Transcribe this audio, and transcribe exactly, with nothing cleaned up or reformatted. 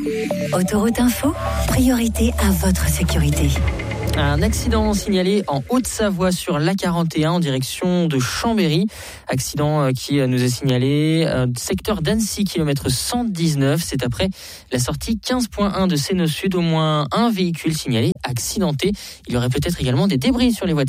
Autoroute Info, priorité à votre sécurité. Un accident signalé en Haute-Savoie sur l'A quarante et un en direction de Chambéry. Accident qui nous est signalé euh, secteur d'Annecy, kilomètre cent dix-neuf. C'est après la sortie quinze point un de Sénaux Sud. Au moins un véhicule signalé accidenté. Il y aurait peut-être également des débris sur les voies de